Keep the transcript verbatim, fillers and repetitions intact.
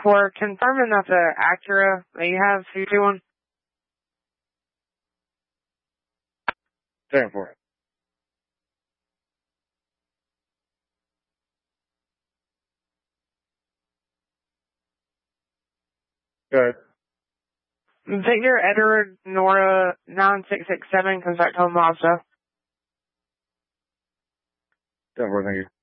For confirming that the Acura that you have, two two one. Second for it. Go ahead. Victor Edward Nora nine six six seven comes back home Mazda. Second for it, thank you.